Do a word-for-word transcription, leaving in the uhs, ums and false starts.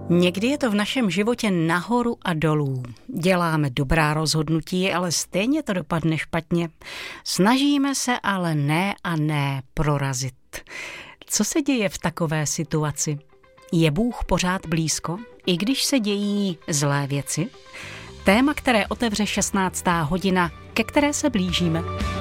Někdy je to v našem životě nahoru a dolů. Děláme dobrá rozhodnutí, ale stejně to dopadne špatně. Snažíme se, ale ne a ne prorazit. Co se děje v takové situaci? Je Bůh pořád blízko, i když se dějí zlé věci? Téma, které otevře šestnáctá hodina, ke které se blížíme.